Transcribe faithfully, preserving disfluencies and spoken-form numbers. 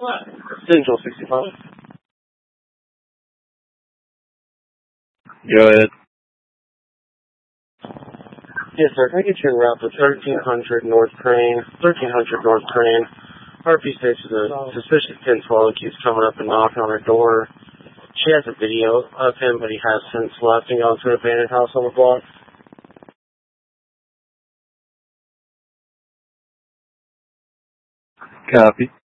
Central sixty-five. Go ahead. Yes, sir. Can I get you en route to thirteen hundred North Crane? thirteen hundred North Crane. R P states the suspicious ten twelve keeps coming up and knocking on her door. She has a video of him, but he has since left and gone to an abandoned house on the block. Copy.